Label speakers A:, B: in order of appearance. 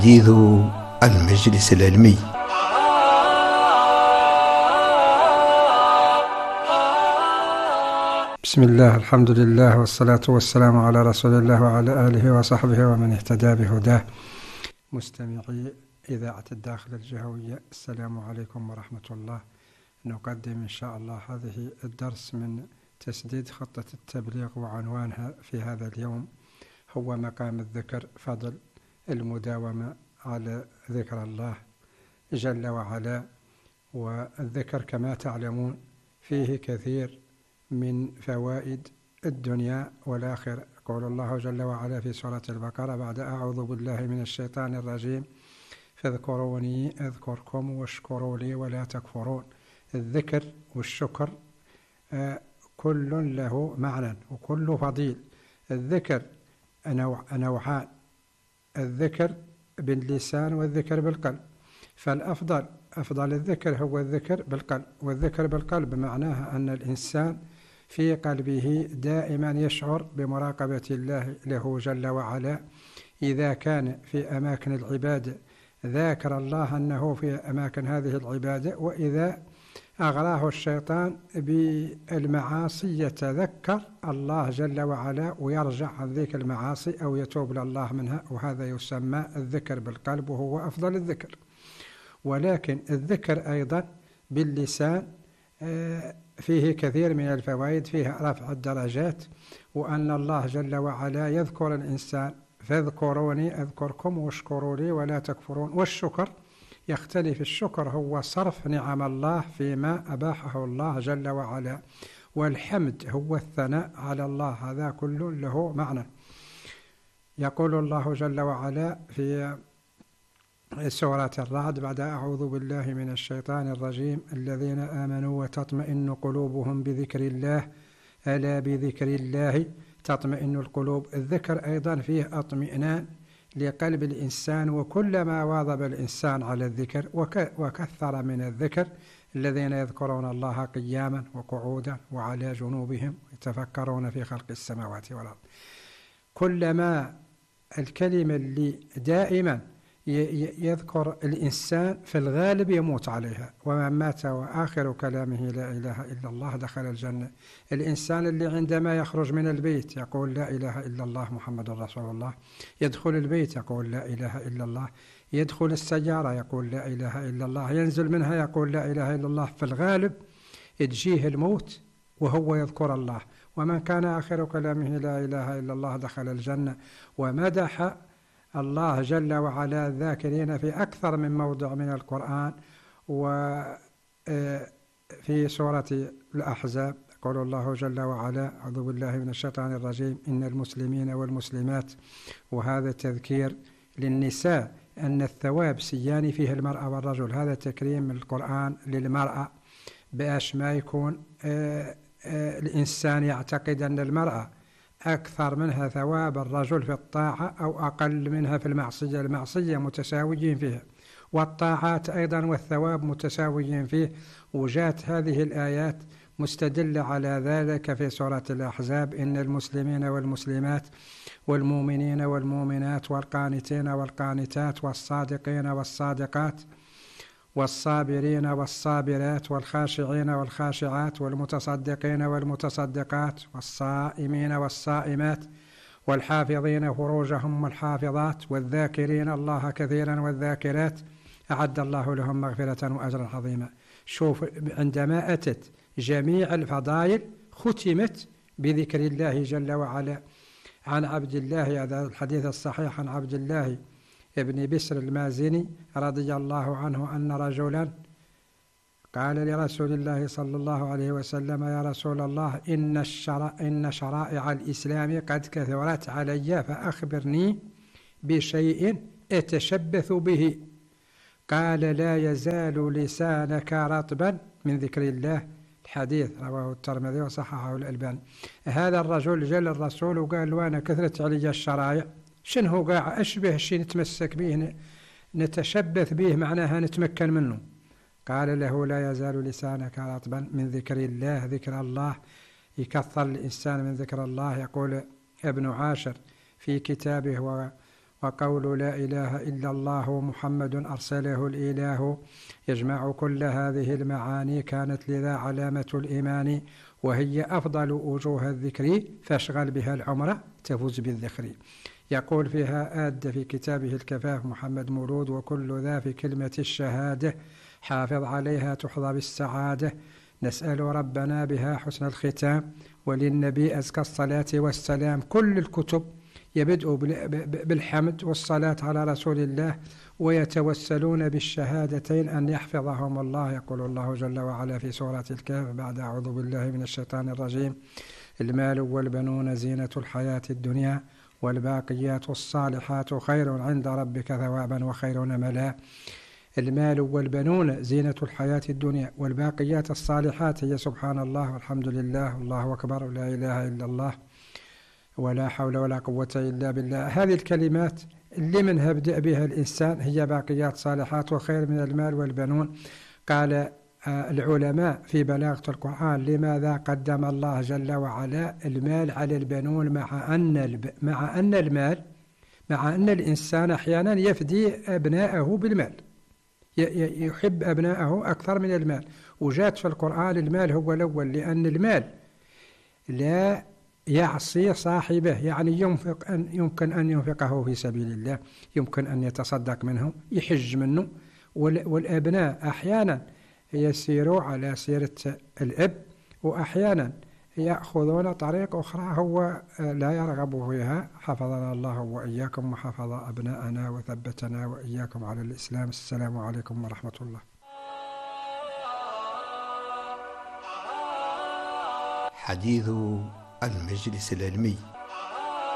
A: حديث المجلس العلمي.
B: بسم الله، الحمد لله، والصلاة والسلام على رسول الله وعلى آله وصحبه ومن اهتدى بهداه. مستمعي إذاعة الداخل الجهوية، السلام عليكم ورحمة الله. نقدم إن شاء الله هذه الدرس من تسديد خطة التبليغ، وعنوانها في هذا اليوم هو مقام الذكر، فضل المداومة على ذكر الله جل وعلا. والذكر كما تعلمون فيه كثير من فوائد الدنيا والآخرة. يقول الله جل وعلا في سورة البقرة بعد أعوذ بالله من الشيطان الرجيم: فاذكروني أذكركم واشكروا لي ولا تكفرون. الذكر والشكر كل له معنى وكل فضيل. الذكر نوعان: الذكر باللسان والذكر بالقلب. فالأفضل الذكر هو الذكر بالقلب. والذكر بالقلب معناها أن الإنسان في قلبه دائما يشعر بمراقبة الله له جل وعلا. إذا كان في أماكن العبادة ذاكر الله أنه في أماكن هذه العبادة، وإذا أغراه الشيطان بالمعاصي يتذكر الله جل وعلا ويرجع عن ذيك المعاصي أو يتوب لله منها، وهذا يسمى الذكر بالقلب، وهو أفضل الذكر. ولكن الذكر أيضا باللسان فيه كثير من الفوائد، فيها رفع الدرجات، وأن الله جل وعلا يذكر الإنسان: فاذكروني أذكركم واشكروا لي ولا تكفرون. والشكر يختلف. الشكر هو صرف نعم الله فيما أباحه الله جل وعلا، والحمد هو الثناء على الله. هذا كل له معنى. يقول الله جل وعلا في سورة الرعد بعد أعوذ بالله من الشيطان الرجيم: الذين آمنوا وتطمئن قلوبهم بذكر الله ألا بذكر الله تطمئن القلوب. الذكر أيضا فيه اطمئنان لقلب الإنسان، وكلما واظب الإنسان على الذكر وكثر من الذكر: الذين يذكرون الله قياما وقعودا وعلى جنوبهم يتفكرون في خلق السماوات والأرض. كلما الكلمة اللي دائما يذكر الإنسان في الغالب يموت عليها، ومن مات وآخر كلامه لا إله إلا الله دخل الجنة. الإنسان اللي عندما يخرج من البيت يقول لا إله إلا الله محمد رسول الله، يدخل البيت يقول لا إله إلا الله، يدخل السيارة يقول لا إله إلا الله، ينزل منها يقول لا إله إلا الله. في الغالب تجيه الموت وهو يذكر الله. ومن كان آخر كلامه لا إله إلا الله دخل الجنة. ومدح الله جل وعلا الذاكرين في أكثر من موضع من القرآن. وفي سورة الأحزاب يقول الله جل وعلا: أعوذ بالله من الشيطان الرجيم: إن المسلمين والمسلمات. وهذا تذكير للنساء أن الثواب سيان فيه المرأة والرجل. هذا تكريم من القرآن للمرأة، بأش ما يكون الإنسان يعتقد أن المرأة أكثر منها ثواب الرجل في الطاعة أو أقل منها في المعصية. المعصية متساويين فيها، والطاعات أيضا والثواب متساويين فيه. وجاءت هذه الآيات مستدلة على ذلك في سورة الأحزاب: إن المسلمين والمسلمات والمؤمنين والمؤمنات والقانتين والقانتات والصادقين والصادقات والصابرين والصابرات والخاشعين والخاشعات والمتصدقين والمتصدقات والصائمين والصائمات والحافظين فروجهم والحافظات والذاكرين الله كثيرا والذاكرات أعد الله لهم مغفرة وأجرا عظيما. شوف، عندما أتت جميع الفضائل ختمت بذكر الله جل وعلا. عن عبد الله، هذا الحديث الصحيح عن عبد الله ابن بسر المازني رضي الله عنه أن رجلا قال لرسول الله صلى الله عليه وسلم: يا رسول الله، إن شرائع الإسلام قد كثرت علي، فأخبرني بشيء أتشبث به. قال: لا يزال لسانك رطبا من ذكر الله. الحديث رواه الترمذي وصححه الألباني. هذا الرجل جل الرسول وقال له: أنا كثرت علي الشرائع، شنو قاع أشبه شيء نتمسك به نتشبث به معناها نتمكن منه. قال له: لا يزال لسانك رطبا من ذكر الله. ذكر الله يكثر الإنسان من ذكر الله. يقول ابن عاشر في كتابه وقول لا إله إلا الله محمد أرسله الإله يجمع كل هذه المعاني، كانت لذا علامة الإيمان، وهي أفضل وجوه الذكر، فاشغل بها العمر تفوز بالذكر. يقول فيها آد في كتابه الكفاف محمد مولود: وكل ذا في كلمة الشهادة، حافظ عليها تحظى بالسعادة، نسأل ربنا بها حسن الختام، وللنبي أزكى الصلاة والسلام. كل الكتب يبدأ بالحمد والصلاة على رسول الله، ويتوسلون بالشهادتين أن يحفظهم الله. يقول الله جل وعلا في سورة الكهف بعد أعوذ بالله من الشيطان الرجيم: المال والبنون زينة الحياة الدنيا، والباقيات الصالحات خير عند ربك ثوابا وخير نملا. المال والبنون زينة الحياة الدنيا، والباقيات الصالحات هي سبحان الله والحمد لله والله أكبر ولا إله إلا الله ولا حول ولا قوة إلا بالله. هذه الكلمات اللي منها يبدأ بها الإنسان هي باقيات صالحات وخير من المال والبنون. قال العلماء في بلاغة القرآن: لماذا قدم الله جل وعلا المال على البنون، مع أن الإنسان أحيانا يفدي أبناءه بالمال، يحب أبناءه أكثر من المال، وجاءت في القرآن المال هو الأول، لأن المال لا يعصي صاحبه، يعني يمكن أن ينفقه في سبيل الله، يمكن أن يتصدق منه، يحج منه. والأبناء أحيانا يسيروا على سيرة الأب، وأحيانا يأخذون طريق أخرى هو لا يرغب فيها. حفظنا الله وإياكم وحفظ أبناءنا وثبتنا وإياكم على الإسلام. السلام عليكم ورحمة الله.
A: حديث المجلس العلمي.